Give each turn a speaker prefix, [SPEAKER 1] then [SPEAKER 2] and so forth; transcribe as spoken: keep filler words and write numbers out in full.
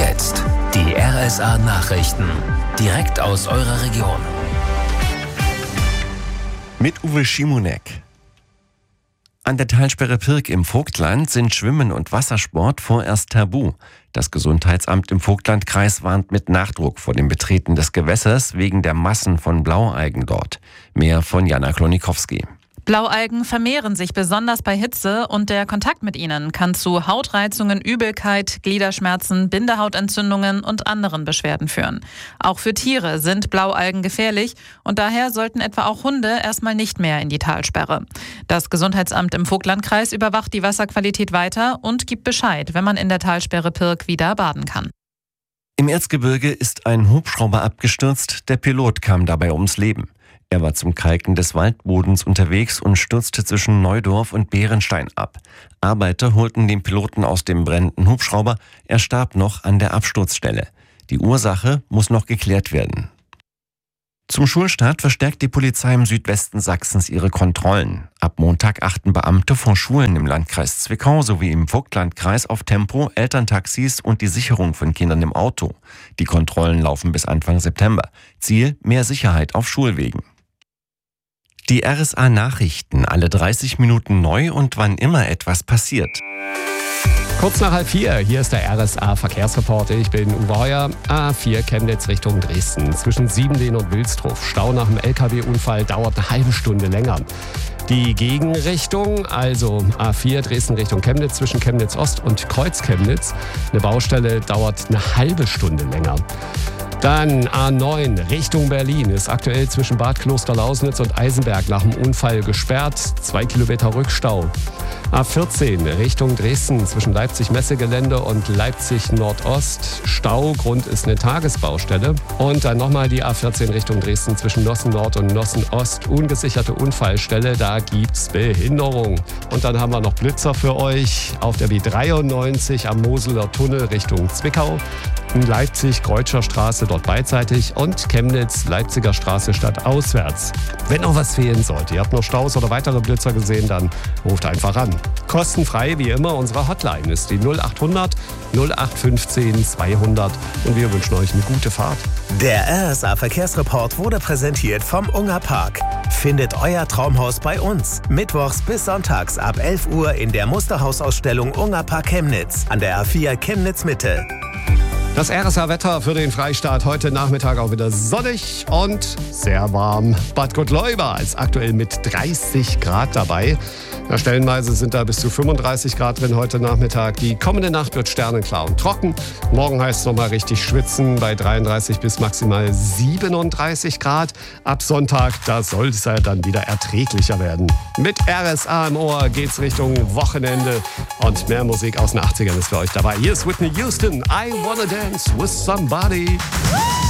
[SPEAKER 1] jetzt die R S A-Nachrichten. Direkt aus eurer Region.
[SPEAKER 2] Mit Uwe Schimonek. An der Talsperre Pirk im Vogtland sind Schwimmen und Wassersport vorerst tabu. Das Gesundheitsamt im Vogtlandkreis warnt mit Nachdruck vor dem Betreten des Gewässers wegen der Massen von Blaualgen dort. Mehr von Jana Klonikowski.
[SPEAKER 3] Blaualgen vermehren sich besonders bei Hitze und der Kontakt mit ihnen kann zu Hautreizungen, Übelkeit, Gliederschmerzen, Bindehautentzündungen und anderen Beschwerden führen. Auch für Tiere sind Blaualgen gefährlich und daher sollten etwa auch Hunde erstmal nicht mehr in die Talsperre. Das Gesundheitsamt im Vogtlandkreis überwacht die Wasserqualität weiter und gibt Bescheid, wenn man in der Talsperre Pirk wieder baden kann.
[SPEAKER 2] Im Erzgebirge ist ein Hubschrauber abgestürzt, der Pilot kam dabei ums Leben. Er war zum Kalken des Waldbodens unterwegs und stürzte zwischen Neudorf und Bärenstein ab. Arbeiter holten den Piloten aus dem brennenden Hubschrauber. Er starb noch an der Absturzstelle. Die Ursache muss noch geklärt werden. Zum Schulstart verstärkt die Polizei im Südwesten Sachsens ihre Kontrollen. Ab Montag achten Beamte vor Schulen im Landkreis Zwickau sowie im Vogtlandkreis auf Tempo, Elterntaxis und die Sicherung von Kindern im Auto. Die Kontrollen laufen bis Anfang September. Ziel: mehr Sicherheit auf Schulwegen. Die R S A-Nachrichten, alle dreißig Minuten neu und wann immer etwas passiert.
[SPEAKER 4] Kurz nach halb vier, hier ist der R S A-Verkehrsreport. Ich bin Uwe Heuer. A vier Chemnitz Richtung Dresden. Zwischen Siebenlehn und Wilsdruff. Stau nach dem L K W-Unfall dauert eine halbe Stunde länger. Die Gegenrichtung, also A vier Dresden Richtung Chemnitz, zwischen Chemnitz Ost und Kreuz Chemnitz. Eine Baustelle dauert eine halbe Stunde länger. Dann A neun Richtung Berlin ist aktuell zwischen Bad Klosterlausnitz und Eisenberg nach dem Unfall gesperrt. Zwei Kilometer Rückstau. A vierzehn Richtung Dresden zwischen Leipzig-Messegelände und Leipzig-Nordost. Stau, Grund ist eine Tagesbaustelle. Und dann nochmal die A vierzehn Richtung Dresden zwischen Nossen-Nord und Nossen-Ost. Ungesicherte Unfallstelle, da gibt's Behinderung. Und dann haben wir noch Blitzer für euch auf der B dreiundneunzig am Moseler Tunnel Richtung Zwickau. In Leipzig, Kreutscher Straße, dort beidseitig und Chemnitz, Leipziger Straße stadtauswärts. Wenn noch was fehlen sollte, ihr habt noch Staus oder weitere Blitzer gesehen, dann ruft einfach an. Kostenfrei wie immer, unsere Hotline ist die null acht hundert null acht fünfzehn zweihundert und wir wünschen euch eine gute Fahrt.
[SPEAKER 1] Der R S A-Verkehrsreport wurde präsentiert vom Unger Park. Findet euer Traumhaus bei uns. Mittwochs bis sonntags ab elf Uhr in der Musterhausausstellung Unger Park Chemnitz an der A vier Chemnitz Mitte.
[SPEAKER 4] Das R S A-Wetter für den Freistaat heute Nachmittag auch wieder sonnig und sehr warm. Bad Gottleuba ist aktuell mit dreißig Grad dabei. Na, stellenweise sind da bis zu fünfunddreißig Grad drin heute Nachmittag. Die kommende Nacht wird sternenklar und trocken. Morgen heißt es nochmal richtig schwitzen bei dreiunddreißig bis maximal siebenunddreißig Grad. Ab Sonntag, da soll es ja dann wieder erträglicher werden. Mit R S A im Ohr geht's Richtung Wochenende und mehr Musik aus den achtzigern ist für euch dabei. Hier ist Whitney Houston, I Wanna Dance with Somebody.